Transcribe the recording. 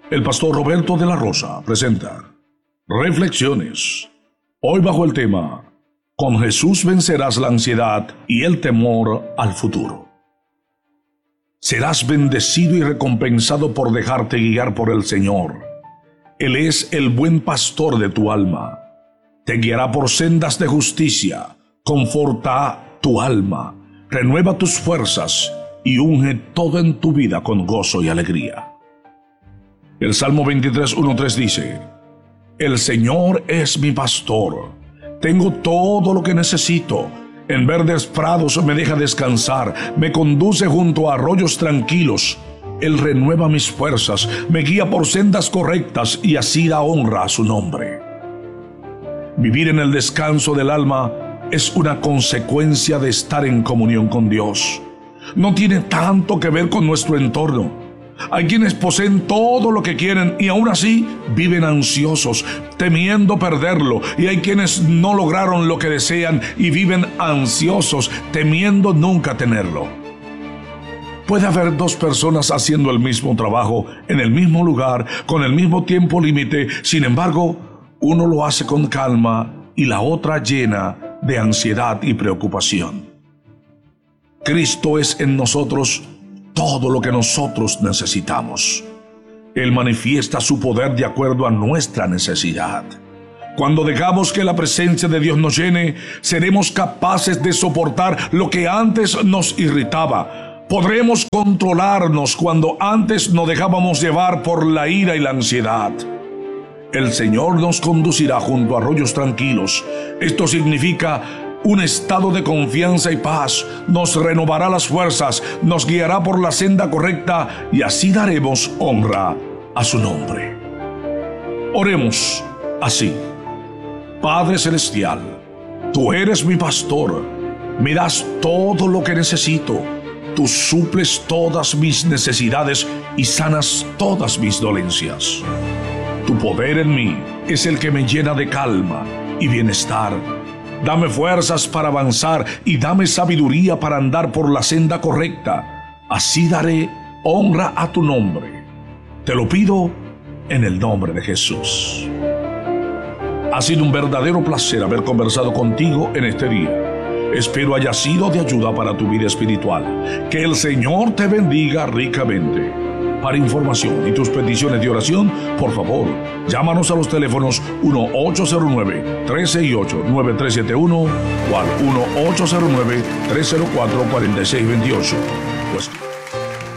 El pastor Roberto de la Rosa presenta Reflexiones. Hoy bajo el tema: con Jesús vencerás la ansiedad y el temor al futuro. Serás bendecido y recompensado por dejarte guiar por el Señor. Él es el buen pastor de tu alma. Te guiará por sendas de justicia, conforta tu alma, renueva tus fuerzas y unge todo en tu vida con gozo y alegría. El Salmo 23:1-3 dice: El Señor es mi pastor, tengo todo lo que necesito. En verdes prados me deja descansar, me conduce junto a arroyos tranquilos. Él renueva mis fuerzas, me guía por sendas correctas y así da honra a su nombre. Vivir en el descanso del alma es una consecuencia de estar en comunión con Dios. No tiene tanto que ver con nuestro entorno. Hay quienes poseen todo lo que quieren y aún así viven ansiosos, temiendo perderlo. Y hay quienes no lograron lo que desean y viven ansiosos, temiendo nunca tenerlo. Puede haber dos personas haciendo el mismo trabajo, en el mismo lugar, con el mismo tiempo límite. Sin embargo, uno lo hace con calma y la otra llena de ansiedad y preocupación. Cristo es en nosotros todo lo que nosotros necesitamos. Él manifiesta su poder de acuerdo a nuestra necesidad. Cuando dejamos que la presencia de Dios nos llene, seremos capaces de soportar lo que antes nos irritaba. Podremos controlarnos cuando antes nos dejábamos llevar por la ira y la ansiedad. El Señor nos conducirá junto a arroyos tranquilos. Esto significa un estado de confianza y paz. Nos renovará las fuerzas, nos guiará por la senda correcta y así daremos honra a su nombre. Oremos así: Padre Celestial, tú eres mi pastor, me das todo lo que necesito. Tú suples todas mis necesidades y sanas todas mis dolencias. Tu poder en mí es el que me llena de calma y bienestar. Dame fuerzas para avanzar y dame sabiduría para andar por la senda correcta. Así daré honra a tu nombre. Te lo pido en el nombre de Jesús. Ha sido un verdadero placer haber conversado contigo en este día. Espero haya sido de ayuda para tu vida espiritual. Que el Señor te bendiga ricamente. Para información y tus peticiones de oración, por favor, llámanos a los teléfonos 1-809-368-9371 o al 1-809-304-4628.